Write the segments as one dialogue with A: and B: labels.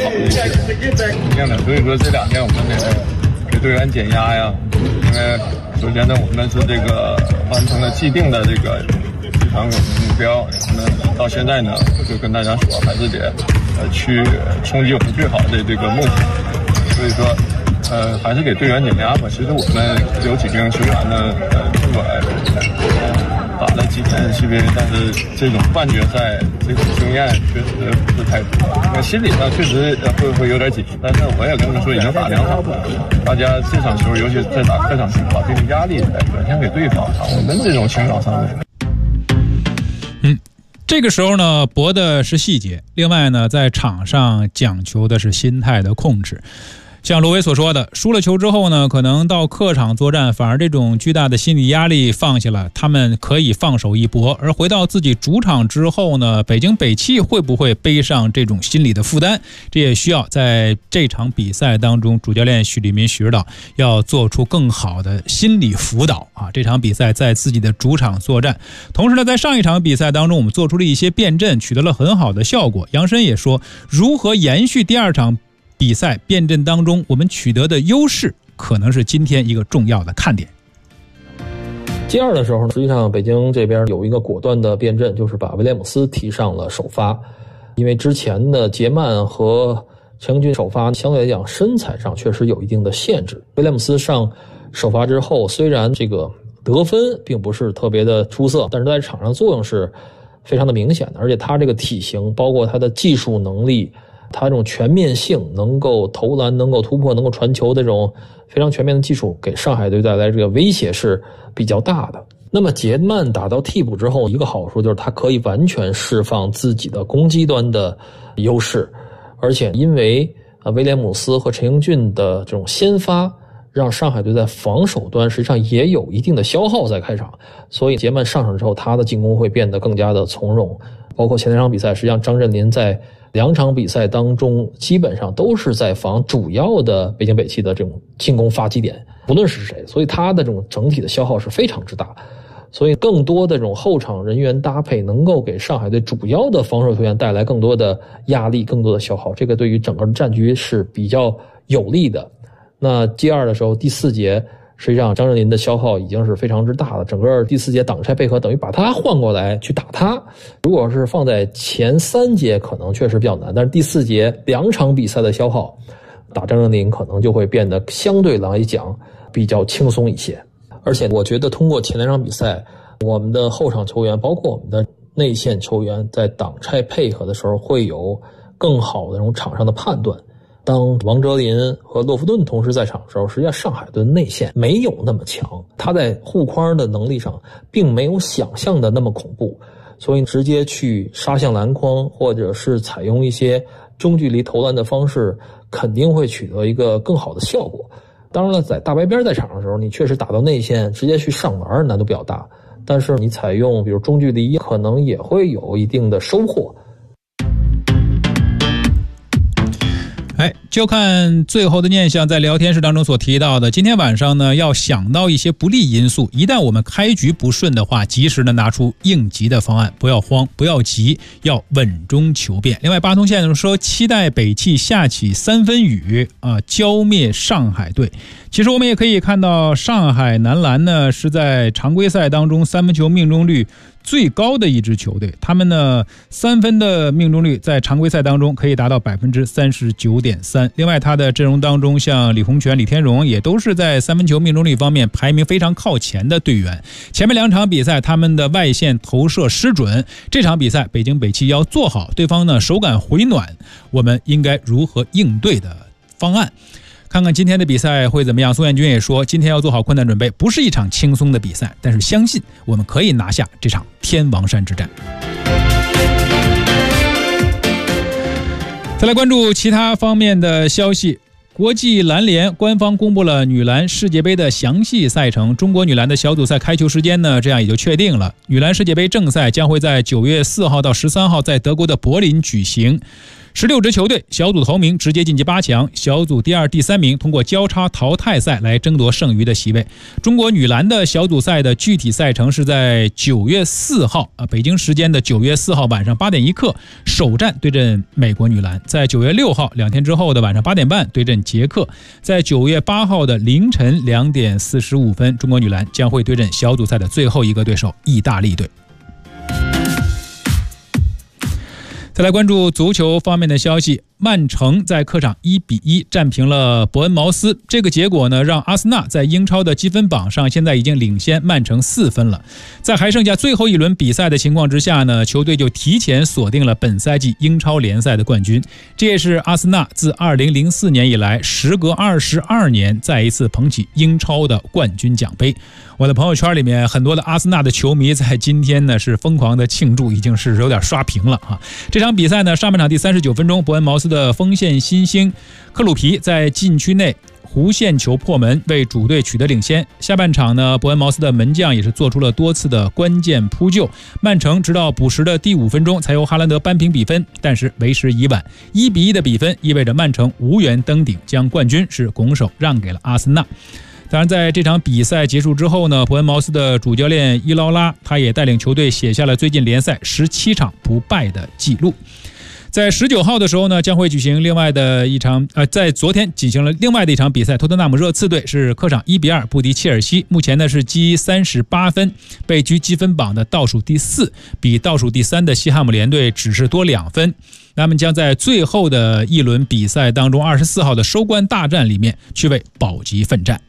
A: 好的一个所以说这2天我们得给队员减压呀，因为首先呢，我们是这个完成了既定的这个目标，那到现在呢，就跟大家说，还是得去冲击我们最好的这个梦想。所以说，还是给队员减压吧。其实我们有几名球员呢，尽管打了几天CBA，但是这种半决赛这种经验确实不是太多。心理上确实会有点紧张，但是我也跟他们说，已经打2场了，大家这场球，尤其是在打客场球，把这个压力来转现给对方，我们这种情感上面。
B: 这个时候呢，搏的是细节，另外呢，在场上讲求的是心态的控制。像罗威所说的，输了球之后呢，可能到客场作战，反而这种巨大的心理压力放下了，他们可以放手一搏。而回到自己主场之后呢，北京北汽会不会背上这种心理的负担？这也需要在这场比赛当中，主教练许立民许指导要做出更好的心理辅导啊。这场比赛在自己的主场作战，同时呢，在上一场比赛当中，我们做出了一些变阵，取得了很好的效果。杨申也说，如何延续第2场比赛变阵当中我们取得的优势，可能是今天一个重要的看点。
C: 第2的时候，实际上北京这边有一个果断的变阵，就是把威廉姆斯提上了首发。因为之前的杰曼和陈英俊首发相对来讲身材上确实有一定的限制。威廉姆斯上首发之后，虽然这个得分并不是特别的出色，但是在场上作用是非常的明显的，而且他这个体型，包括他的技术能力，他这种全面性，能够投篮，能够突破，能够传球的这种非常全面的技术，给上海队带来这个威胁是比较大的。那么杰曼打到替补之后，一个好处就是他可以完全释放自己的攻击端的优势，而且因为威廉姆斯和陈英俊的这种先发，让上海队在防守端实际上也有一定的消耗在开场，所以杰曼上场之后，他的进攻会变得更加的从容。包括前2场比赛，实际上张镇麟在2场比赛当中基本上都是在防主要的北京北汽的这种进攻发起点，不论是谁，所以他的这种整体的消耗是非常之大。所以更多的这种后场人员搭配能够给上海队主要的防守球员带来更多的压力，更多的消耗，这个对于整个战局是比较有利的。那第2的时候，第4节实际上张镇麟的消耗已经是非常之大了，整个第4节挡拆配合等于把他换过来去打他。如果是放在前3节可能确实比较难，但是第4节2场比赛的消耗打张镇麟可能就会变得相对来讲比较轻松一些。而且我觉得通过前2场比赛，我们的后场球员包括我们的内线球员在挡拆配合的时候会有更好的这种场上的判断。当王哲林和洛夫顿同时在场的时候，实际上上海队的内线没有那么强，他在护框的能力上并没有想象的那么恐怖，所以直接去杀向篮筐，或者是采用一些中距离投篮的方式，肯定会取得一个更好的效果。当然了，在大白边在场的时候，你确实打到内线直接去上篮难度比较大，但是你采用比如中距离可能也会有一定的收获。
B: 就看最后的念想在聊天室当中所提到的，今天晚上呢要想到一些不利因素，一旦我们开局不顺的话，及时的拿出应急的方案，不要慌，不要急，要稳中求变。另外八通线说期待北汽下起3分雨浇灭上海队。其实我们也可以看到上海男篮呢是在常规赛当中3分球命中率最高的一支球队，他们呢3分的命中率在常规赛当中可以达到 39.3%。 另外他的阵容当中像李洪权、李天荣也都是在3分球命中率方面排名非常靠前的队员。前面2场比赛他们的外线投射失准，这场比赛北京北汽要做好对方呢手感回暖，我们应该如何应对的方案。看看今天的比赛会怎么样。宋彦军也说今天要做好困难准备，不是一场轻松的比赛，但是相信我们可以拿下这场天王山之战。再来关注其他方面的消息。国际篮联官方公布了女篮世界杯的详细赛程，中国女篮的小组赛开球时间呢，这样也就确定了。女篮世界杯正赛将会在9月4号到13号在德国的柏林举行。 16支球队小组头名直接晋级8强，小组第2、第3名通过交叉淘汰赛来争夺剩余的席位。中国女篮的小组赛的具体赛程是在9月4号北京时间的9月4号晚上8点1刻首战对阵美国女篮，在9月6号2天之后的晚上8点半对阵捷克，在9月8号的凌晨2点45分，中国女篮将会对阵小组赛的最后一个对手意大利队。再来关注足球方面的消息，曼城在客场1-1战平了伯恩茅斯，这个结果呢，让阿森纳在英超的积分榜上现在已经领先曼城4分了。在还剩下最后一轮比赛的情况之下呢，球队就提前锁定了本赛季英超联赛的冠军，这也是阿森纳自2004年以来时隔22年再一次捧起英超的冠军奖杯。我的朋友圈里面很多的阿森纳的球迷在今天呢是疯狂的庆祝，已经是有点刷屏了啊！这场比赛呢，上半场第39分钟，伯恩茅斯的锋线新星克鲁皮在禁区内弧线球破门，为主队取得领先。下半场呢，伯恩茅斯的门将也是做出了多次的关键扑救，曼城直到补时的第5分钟才由哈兰德扳平比分，但是为时已晚，1-1的比分意味着曼城无缘登顶，将冠军是拱手让给了阿森纳。当然，在这场比赛结束之后呢，伯恩茅斯的主教练伊劳拉他也带领球队写下了最近联赛17场不败的记录。在19号的时候呢，将会举行另外的一场在昨天进行了另外的一场比赛，托特纳姆热刺队是客场1-2不敌切尔西，目前呢是积38分，被居积分榜的倒数第4，比倒数第3的西汉姆联队只是多2分。他们将在最后的一轮比赛当中24号的收官大战里面去为保级奋战。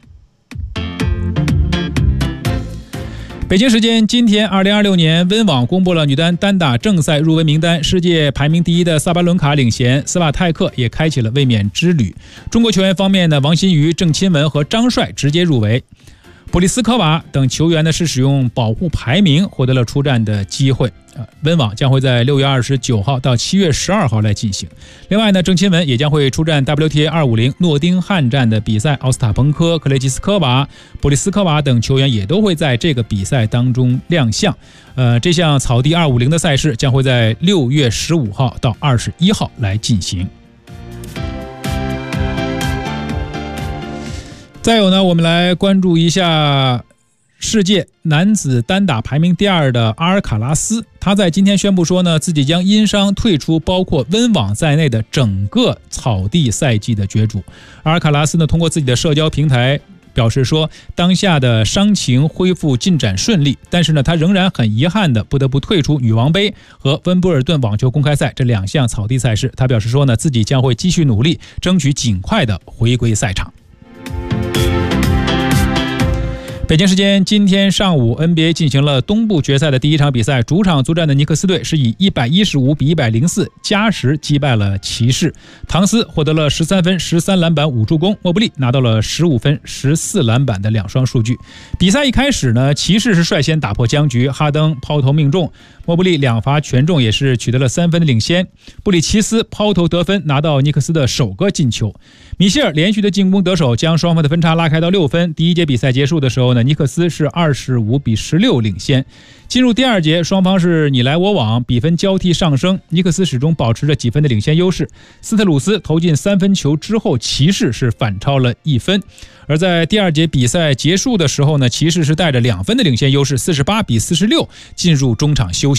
B: 北京时间今天2026年，温网公布了女单单打正赛入围名单，世界排名第1的萨巴伦卡领衔，斯瓦泰克也开启了卫冕之旅。中国球员方面呢，王欣瑜、郑钦文和张帅直接入围，普利斯科娃等球员呢是使用保护排名获得了出战的机会。温网将会在6月29号到7月12号来进行。另外呢，郑钦文也将会出战 WTA 250诺丁汉站的比赛，奥斯塔彭科、克雷吉斯科娃、布里斯科娃等球员也都会在这个比赛当中亮相。这项草地250的赛事将会在6月15号到21号来进行。再有呢，我们来关注一下世界男子单打排名第2的阿尔卡拉斯，他在今天宣布说呢，自己将因伤退出包括温网在内的整个草地赛季的角逐。阿尔卡拉斯呢，通过自己的社交平台表示说，当下的伤情恢复进展顺利，但是呢，他仍然很遗憾的不得不退出女王杯和温布尔顿网球公开赛这2项草地赛事。他表示说呢，自己将会继续努力，争取尽快的回归赛场。北京时间今天上午 NBA 进行了东部决赛的第1场比赛，主场作战的尼克斯队是以115比104加时击败了骑士，唐斯获得了13分13篮板5助攻，莫布利拿到了15分14篮板的2双数据。比赛一开始呢，骑士是率先打破僵局，哈登抛投命中，莫布利2罚全中，也是取得了3分的领先。布里奇斯抛投得分，拿到尼克斯的首个进球。米歇尔连续的进攻得手，将双方的分差拉开到6分。第1节比赛结束的时候呢，尼克斯是25比16领先。进入第2节，双方是你来我往，比分交替上升，尼克斯始终保持着几分的领先优势。斯特鲁斯投进3分球之后，骑士是反超了1分。而在第2节比赛结束的时候呢，骑士是带着2分的领先优势，48比46进入中场休息。